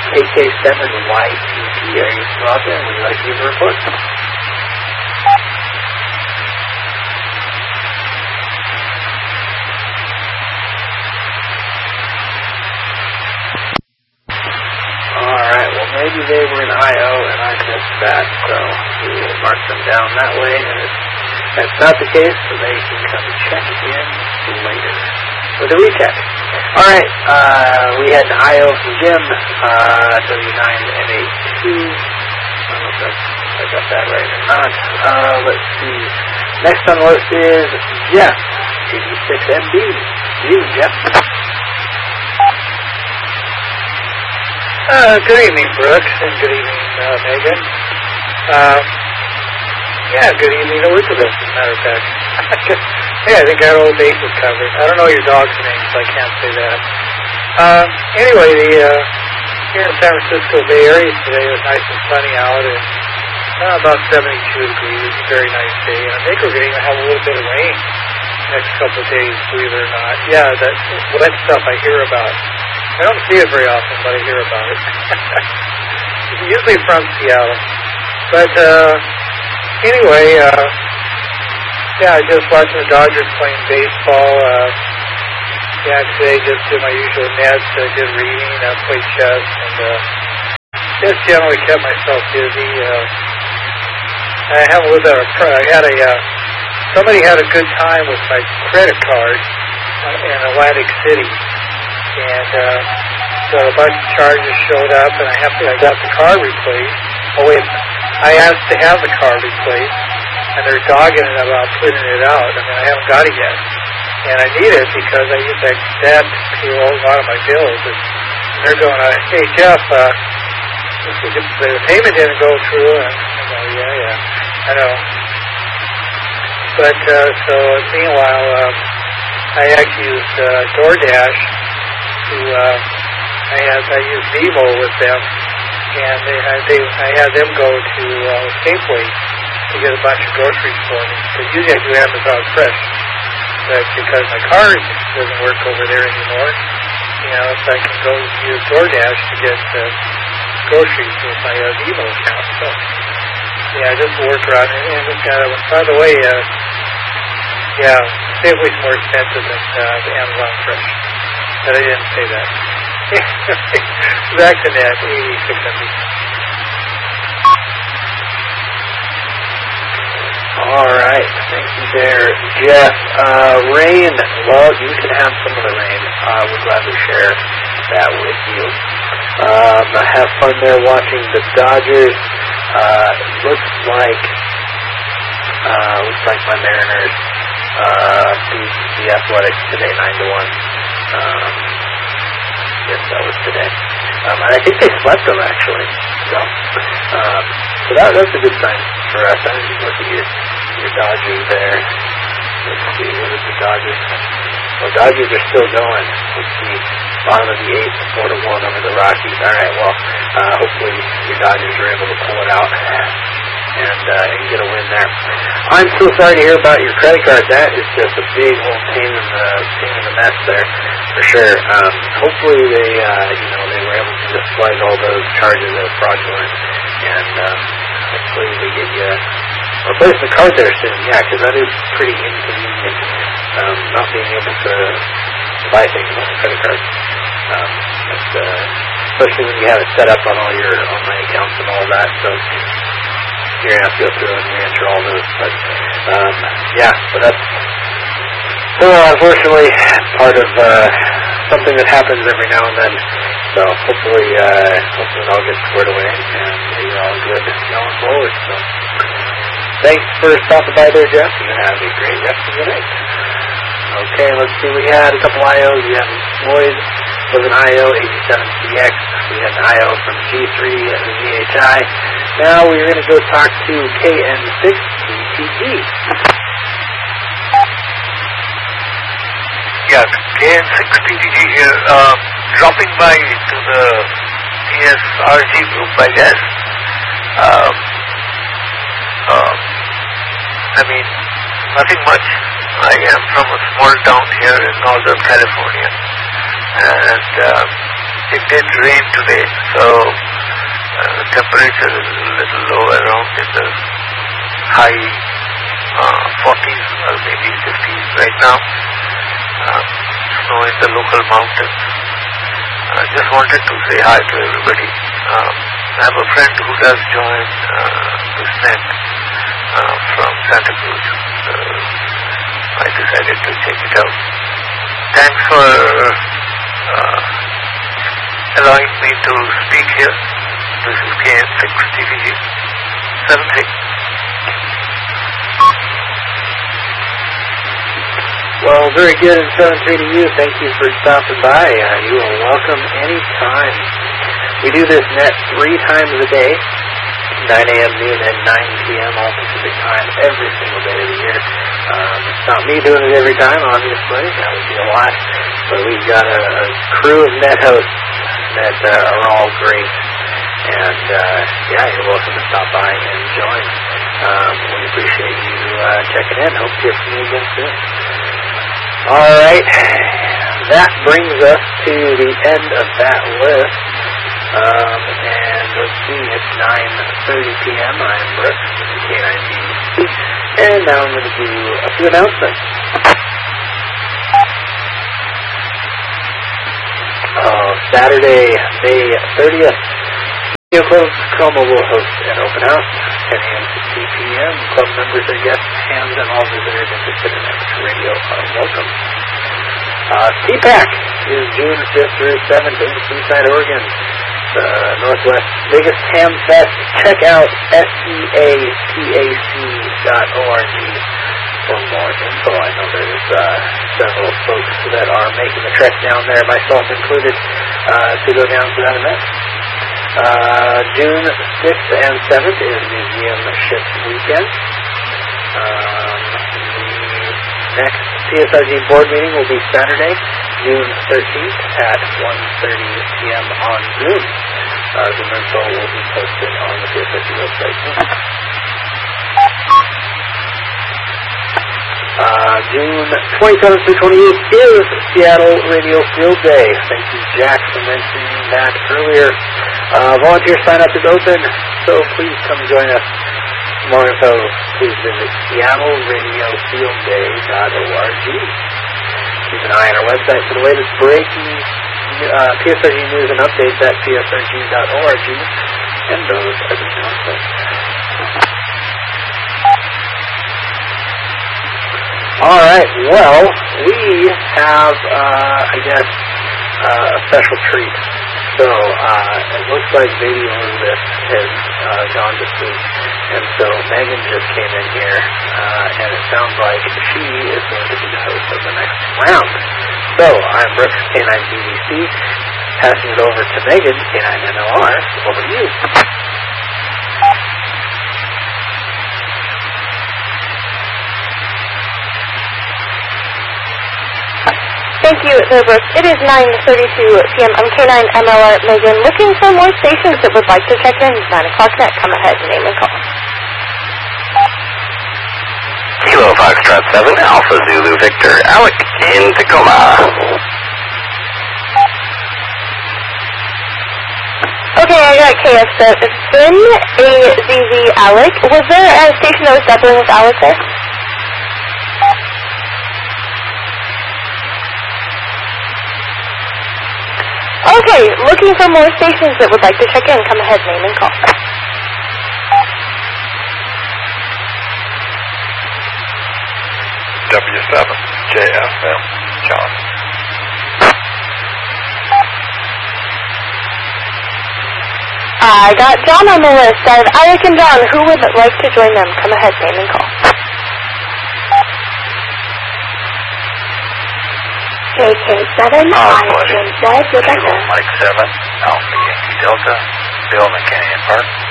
KK7YTP. Are you still out there? Would you like to give a report? Alright, well maybe they were in IO and I missed that, so we will mark them down that way, and if that's not the case, so they can come check again later with a recheck. Alright, we had an IO from Jim, W9M82. I don't know if I got that right or not. Let's see. Next on the list is Jeff, 86MB. You, Jeff. Good evening, Brooks, and good evening, Megan. Yeah, good evening, Elizabeth, as a matter of fact. Yeah, I think I got all the bases covered. I don't know your dog's name, so I can't say that. Anyway, here in San Francisco Bay Area today, it was nice and sunny out, and about 72 degrees, very nice day. And I think we're going to have a little bit of rain next couple of days, believe it or not. Yeah, that wet stuff I hear about. I don't see it very often, but I hear about it. Usually from Seattle. But anyway, yeah, I just watching the Dodgers playing baseball. Yeah, today just did my usual nets. I did reading, played chess, and just generally kept myself busy. I haven't lived out I had somebody had a good time with my credit card in Atlantic City. And so a bunch of charges showed up, and I got the car replaced. Oh wait, I asked to have the car replaced, and they're dogging it about putting it out. I mean, I haven't got it yet, and I need it because I use that to pay a lot of my bills. And they're going, "Hey Jeff, the payment didn't go through." And I go, "Yeah, I know." But so meanwhile, I actually used DoorDash. I used Vivo with them, and I had them go to Safeway to get a bunch of groceries for me. Because usually I do Amazon Fresh, but because my car doesn't work over there anymore, so I can go use DoorDash to get groceries with my Vivo account. So yeah, just work around. And by the way, yeah, Safeway's more expensive than the Amazon Fresh. But I didn't say that. Back to that, 86MB. All right, thank you there, Jeff. Rain, well, you can have some of the rain. We'll gladly share that with you. Have fun there watching the Dodgers. Looks like my Mariners beat the Athletics today 9-1. Yes, that was today. And I think they swept them, actually. So that's a good sign for us. I mean, look at your Dodgers there. Let's see, what is the Dodgers? Well, Dodgers are still going. Let's see, bottom of the 8th, 4-1 over the Rockies. All right, well, hopefully your Dodgers are able to pull it out and get a win there. I'm so sorry to hear about your credit card. That is just a big old pain in the mess there, for sure. Hopefully they were able to just flag all those charges as fraudulent, and hopefully they get you a replacement card there soon. Yeah, because that is pretty inconvenient, not being able to buy things on a credit card. Especially when you have it set up on all your online accounts and all that. So you're going to have to go through and re-enter all those. But, yeah, so that's, unfortunately, part of something that happens every now and then. So hopefully it all gets squared away and you're all good going forward. So thanks for stopping by there, Jeff. You have a great rest of the night. Okay, let's see. We had a couple IOs. We had Lloyd with an IO, 87CX. We had an IO from G3 at the VHI. Now we're going to go talk to KN6BTG. Yeah, KN6BTG here. Dropping by to the PSRG group, I guess. I mean, nothing much. I am from a small town here in Northern California. And it did rain today, so the temperature is a little low, around in the high 40s or maybe 50s right now. Snow in the local mountains. I just wanted to say hi to everybody. I have a friend who does join this net from Santa Cruz. I decided to check it out. Thanks for allowing me to speak here. This is KN6 TVG 73. Well, very good, and 7-3 to you. Thank you for stopping by. You are welcome anytime. We do this net 3 times a day, 9 a.m., noon, and 9 p.m. all Pacific time, every single day of the year. It's not me doing it every time, obviously. That would be a lot. But we've got a crew of net hosts that are all great. And, you're welcome to stop by and join. We appreciate you checking in. Hope to hear from you again soon. All right, that brings us to the end of that list, and let's see, it's 9:30 p.m. I'm Brooks with the K9BBC, and now I'm going to do a few announcements. Saturday, May 30th, Tacoma will host an open house, 10 a.m. to 2 p.m. Club members are guests, fans, and all visitors interested in amateur radio are welcome. CPAC is June 5th through 7th in Seaside, Oregon. The Northwest's biggest ham fest. Check out seapac.org for more info. I know there's several folks that are making the trek down there, myself included, to go down to that event. June 6th and 7th is Museum Ships Weekend. The next PSRG board meeting will be Saturday, June 13th at 1:30 p.m. on Zoom. Zoom info will be posted on the PSRG website soon. June 27th through 28th is Seattle Radio Field Day. Thank you, Jack, for mentioning that earlier. Volunteer sign-up is open, so please come join us. For more info, please visit seattleradiofieldday.org. Keep an eye on our website for the latest breaking PSRG news and updates at psrg.org, and those are the announcements. All right, well, we have, a special treat. So, it looks like baby Elizabeth has gone to sleep, and so Megan just came in here, and it sounds like she is going to be the host of the next round. So, I'm Brooks, K9BBC, passing it over to Megan, K9MLR. Over to you. Thank you, Brooks. It is 9:32 p.m. I'm K9MLR Megan, looking for more stations that would like to check in. 9 o'clock net. Come ahead, name and call. Kilo Foxtrot 7, Alpha Zulu Victor, Alec in Tacoma. Okay, I got KF7, AZZ Alec. Was there a station that was doubling with Alec there? Okay, looking for more stations that would like to check in. Come ahead, name and call. W7, JFM, John. I got John on the list. I have Alec and John. Who would like to join them? Come ahead, name and call. KK7, IJZ, Rebecca. Mike 7, Alpha Yankee Delta, Bill McKinney Park.